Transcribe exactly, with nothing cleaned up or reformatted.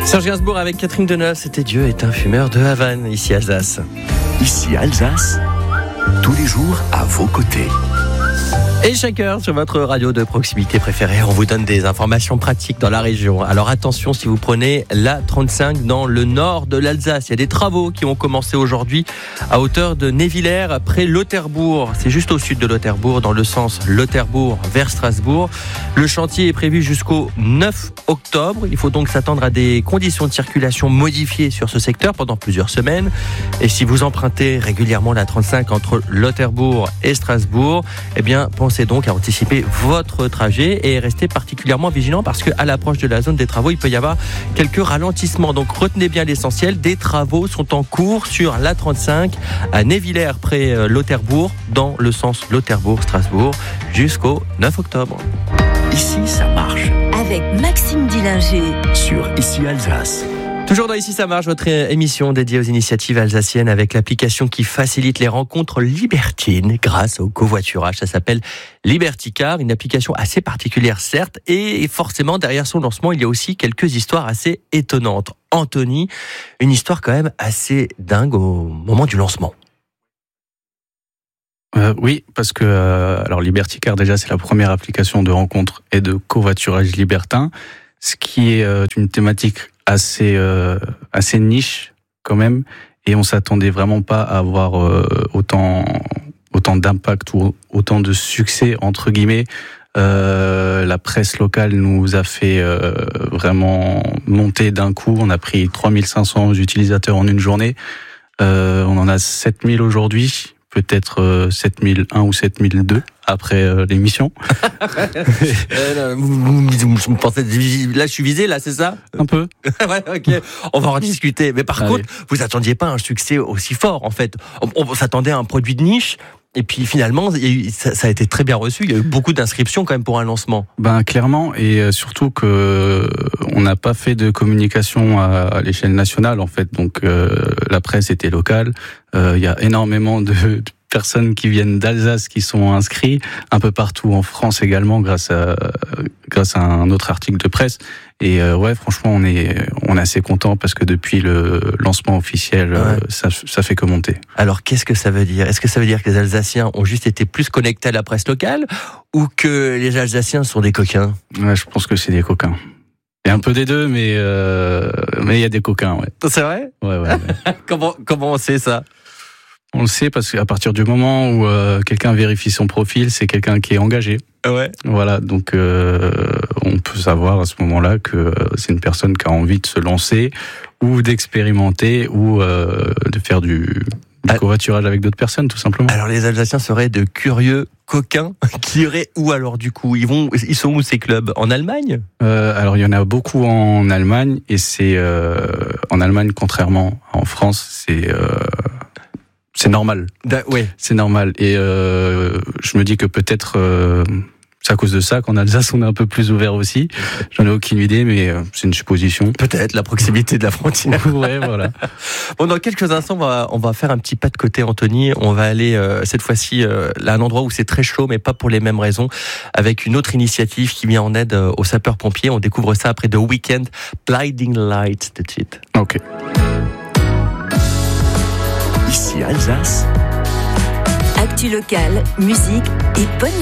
Serge Gainsbourg avec Catherine Deneuve, c'était Dieu est un fumeur de Havane, ici Alsace. Ici Alsace, tous les jours à vos côtés. Et chaque heure sur votre radio de proximité préférée, on vous donne des informations pratiques dans la région. Alors attention si vous prenez l'A trente-cinq dans le nord de l'Alsace. Il y a des travaux qui ont commencé aujourd'hui à hauteur de Névillers, près Lauterbourg. C'est juste au sud de Lauterbourg, dans le sens Lauterbourg vers Strasbourg. Le chantier est prévu jusqu'au neuf octobre. Il faut donc s'attendre à des conditions de circulation modifiées sur ce secteur pendant plusieurs semaines. Et si vous empruntez régulièrement l'A trente-cinq entre Lauterbourg et Strasbourg, eh bien, pensez donc à anticiper votre trajet et restez particulièrement vigilant parce qu'à l'approche de la zone des travaux, il peut y avoir quelques ralentissements. Donc retenez bien l'essentiel, des travaux sont en cours sur l'A trente-cinq à Névillers près Lauterbourg, dans le sens Lauterbourg-Strasbourg, jusqu'au neuf octobre. Ici, ça marche. Avec Maxime Dillinger. Sur Ici Alsace. Toujours dans Ici ça marche, votre émission dédiée aux initiatives alsaciennes avec l'application qui facilite les rencontres libertines grâce au covoiturage. Ça s'appelle Liberticar, une application assez particulière certes, et forcément derrière son lancement, il y a aussi quelques histoires assez étonnantes. Anthony, une histoire quand même assez dingue au moment du lancement. Euh, oui, parce que euh, alors Liberticar déjà c'est la première application de rencontre et de covoiturage libertin, ce qui est euh, une thématique assez euh, assez niche quand même, et on s'attendait vraiment pas à avoir euh, autant autant d'impact ou autant de succès entre guillemets. Euh, la presse locale nous a fait euh, vraiment monter d'un coup. On a pris trois mille cinq cents utilisateurs en une journée. Euh, on en a sept mille aujourd'hui, peut-être euh, sept mille un ou sept mille deux après euh, l'émission. euh, vous, vous, vous, vous pensez, là, je suis visé, là, c'est ça ? Un peu. Ouais, ok. On va en discuter. Mais par Allez. contre, vous attendiez pas un succès aussi fort, en fait. On, on s'attendait à un produit de niche. Et puis finalement, il y a eu, ça, ça a été très bien reçu. Il y a eu beaucoup d'inscriptions quand même pour un lancement. Ben clairement, et surtout que on n'a pas fait de communication à, à l'échelle nationale en fait. Donc euh, la presse était locale. Euh, il y a énormément de, de personnes qui viennent d'Alsace qui sont inscrits un peu partout en France également grâce à grâce à un autre article de presse. Et euh, ouais, franchement, on est on est assez content parce que depuis le lancement officiel, ouais. euh, ça ça fait que monter. Alors qu'est-ce que ça veut dire ? Est-ce que ça veut dire que les Alsaciens ont juste été plus connectés à la presse locale ou que les Alsaciens sont des coquins ? Ouais, je pense que c'est des coquins. Il y a un peu des deux, mais euh, mais il y a des coquins, ouais. C'est vrai ? Ouais, ouais. ouais. comment comment on sait ça ? On le sait parce qu'à partir du moment où euh, quelqu'un vérifie son profil, c'est quelqu'un qui est engagé. Ouais. Voilà, donc euh, on peut savoir à ce moment-là que euh, c'est une personne qui a envie de se lancer ou d'expérimenter ou euh, de faire du, du ah. covoiturage avec d'autres personnes, tout simplement. Alors les Alsaciens seraient de curieux coquins qui iraient où alors du coup ? Ils vont, ils sont où ces clubs ? En Allemagne ? euh, Alors il y en a beaucoup en Allemagne et c'est euh, en Allemagne, contrairement en France, c'est euh, c'est normal. Da, ouais. C'est normal. Et euh, je me dis que peut-être euh, c'est à cause de ça qu'en Alsace on est un peu plus ouvert aussi. J'en ai aucune idée, mais euh, c'est une supposition. Peut-être la proximité de la frontière. Ouais, voilà. Bon, dans quelques instants, on va, on va faire un petit pas de côté, Anthony. On va aller euh, cette fois-ci euh, là, à un endroit où c'est très chaud, mais pas pour les mêmes raisons, avec une autre initiative qui vient en aide euh, aux sapeurs-pompiers. On découvre ça après The Weeknd, Blinding Lights de suite. Ok. Ici Alsace. Actu locale, musique et bonne